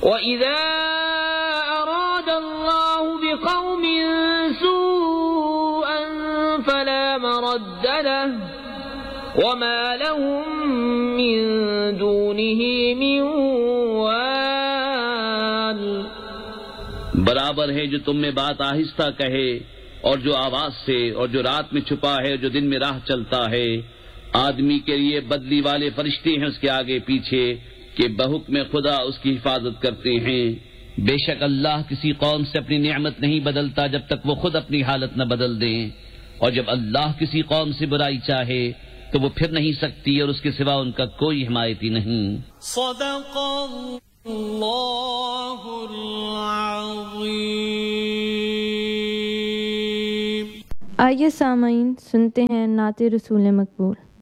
वइज़ा अरादल्लाहु बिक़ौमिन सूअन फला मरद्द लहु वमा लहुम मिन दूनिही मिन वाल। बराबर है जो तुम में बात आहिस्ता कहे और जो आवाज से, और जो रात में छुपा है, जो दिन में राह चलता है। आदमी के लिए बदली वाले फरिश्ते हैं उसके आगे पीछे कि बहुक्म खुदा उसकी हिफाजत करते हैं। बेशक अल्लाह किसी कौम से अपनी नेमत नहीं बदलता जब तक वो खुद अपनी हालत न बदल दें, और जब अल्लाह किसी कौम से बुराई चाहे तो वो फिर नहीं सकती और उसके सिवा उनका कोई हिमायती नहीं। सदक़ल्लाहुल अज़ीम। आइए सामाईन सुनते हैं नाते रसूल मकबूल।